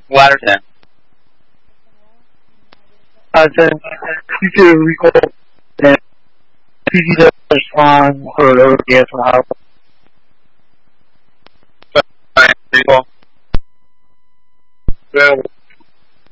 Ladder 10. Then you could recall that PG does respond or ODS or how. Alright, recall. Well,